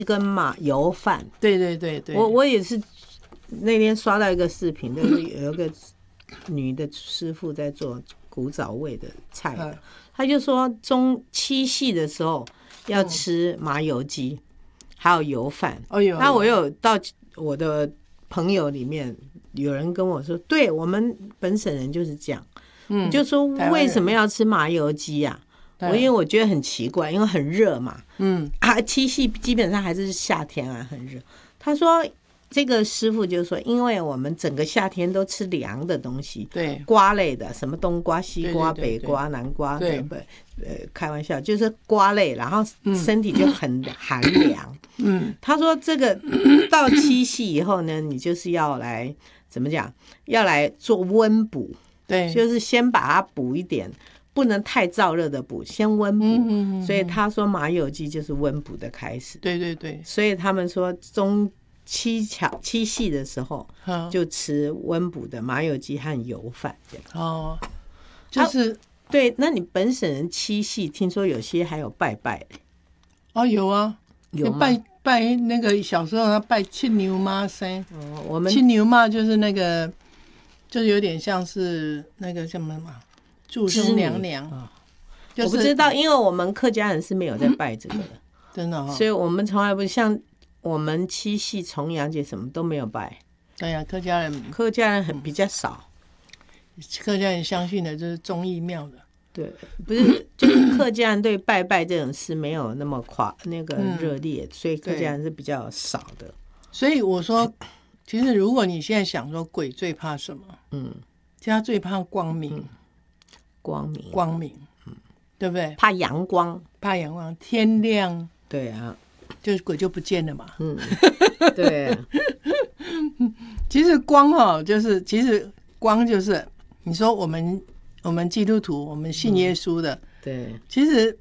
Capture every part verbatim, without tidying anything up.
跟马油饭。 对对对对， 我我也是那天刷到一个视频，就是有一个女的师傅在做古早味的菜的，他就说中七夕的时候要吃麻油鸡，还有油饭。 哦有， 那我有到我的朋友里面，有人跟我说，对我们本省人就是这样。嗯，就说为什么要吃麻油鸡啊？我因为我觉得很奇怪，因为很热嘛。嗯，啊，七夕基本上还是夏天啊，很热。他说这个师傅就说，因为我们整个夏天都吃凉的东西， 对， 瓜类的，什么冬瓜、西瓜、 对对对对北瓜、南瓜， 对不，呃，开玩笑，就是瓜类，然后身体就很寒凉。嗯，他说这个到七夕以后呢，你就是要来怎么讲？要来做温补。 对， 就是先把它补一点，不能太燥热的补，先温补。嗯嗯嗯，所以他说麻油鸡就是温补的开始。 对对对，所以他们说中七巧七夕的时候就吃温补的麻油鸡和油饭这样。 哦，就是、 啊、对。那你本省人七夕听说有些还有拜拜的？ 哦，有啊， 有拜拜那个小时候要拜七牛妈生。 哦，我们七牛妈就是那个。就有点像是那个什么嘛，祝生娘娘、哦就是、 我不知道，因为我们客家人是没有在拜这个的， 真的、哦， 所以我们从来不像我们七夕、重阳节什么都没有拜。 对呀、啊，客家人客家人很比较少， 客家人相信的就是忠义庙的， 对，不是就是客家人对拜拜这种事没有那么夸那个热烈、嗯，所以客家人是比较少的。 所以我说。其实，如果你现在想说鬼最怕什么，嗯，其实他最怕光明，嗯、 光明， 光明，嗯，对不对？ 怕阳光， 怕阳光，天亮， 对啊， 就是鬼就不见了嘛， 嗯，对、啊。 其实光哦，就是其实光就是你说我们我们基督徒，我们信耶稣的，嗯、 对， 其实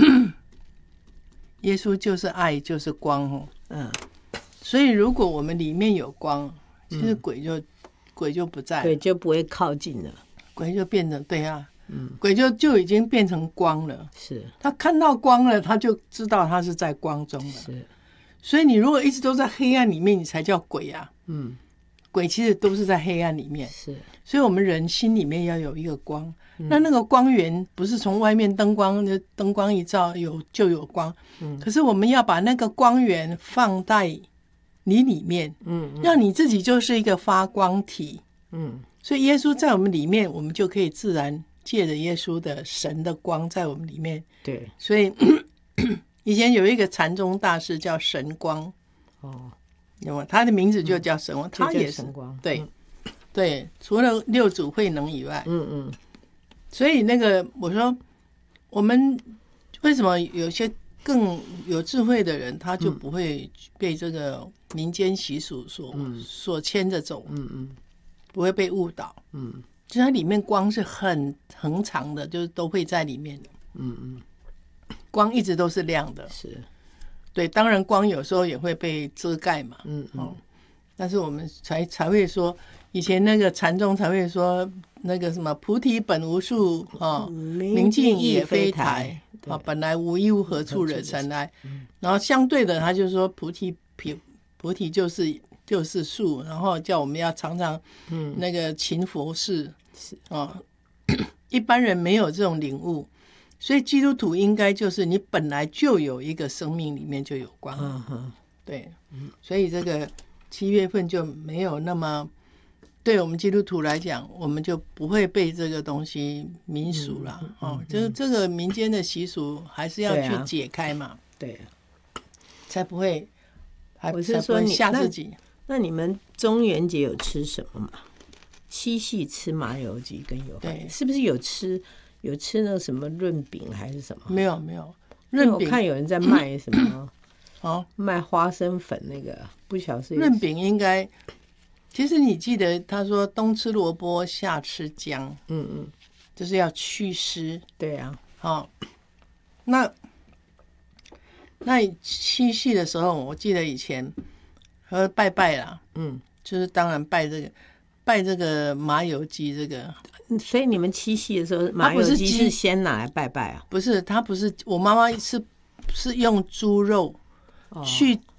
耶稣就是爱，就是光哦，嗯。所以，如果我们里面有光，其实鬼就、嗯、鬼就不在， 鬼就不会靠近了， 鬼就变成对啊，嗯，鬼就就已经变成光了。 是， 他看到光了，他就知道他是在光中了。 是， 所以你如果一直都在黑暗里面，你才叫鬼啊。嗯，鬼其实都是在黑暗里面。 是， 所以我们人心里面要有一个光。嗯、那那个光源不是从外面灯光的灯光一照有就有光，嗯，可是我们要把那个光源放在你里面，嗯，让你自己就是一个发光体，嗯，所以耶稣在我们里面，我们就可以自然借着耶稣的神的光在我们里面， 对， 所以以前有一个禅宗大师叫神光，哦，有吗？他的名字就叫神光，嗯、他也是神光， 对、 嗯、 对，除了六祖慧能以外，嗯嗯，所以那个我说我们为什么有些更有智慧的人，他就不会被这个民间习俗所、嗯、所牵着走，嗯嗯，不会被误导，嗯，就它里面光是很恒长的，就是都会在里面的，嗯嗯，光一直都是亮的， 是， 对，当然光有时候也会被遮盖嘛，嗯嗯、哦，但是我们才才会说，以前那个禅宗才会说那个什么菩提本无树，哦，明镜也非台。啊，本来无一物，何处惹尘埃？嗯、然后相对的，他就说菩提，菩提就是就是树，然后叫我们要常常那个勤佛事。是、嗯、啊，一般人没有这种领悟，所以基督徒应该就是你本来就有一个生命里面就有光。嗯哼，对，所以这个七月份就没有那么。对我们基督徒来讲，我们就不会被这个东西民俗了、嗯嗯、哦，就是这个民间的习俗还是要去解开嘛， 对、啊， 才不会，还我是说你吓自己那。那你们中元节有吃什么吗？七夕吃麻油鸡跟油饭，是不是有吃有吃那个什么润饼还是什么？ 没有没有，润饼我看有人在卖什么，哦，卖花生粉那个，不晓得是润饼应该。其实你记得他说冬吃萝卜夏吃姜，嗯嗯，就是要祛湿。 对啊， 好、哦，那那七夕的时候，我记得以前和拜拜啦，嗯，就是当然拜这个拜这个麻油鸡这个。 所以你们七夕的时候，麻油鸡是先拿来拜拜啊？ 不是，它不是，我妈妈是是用猪肉去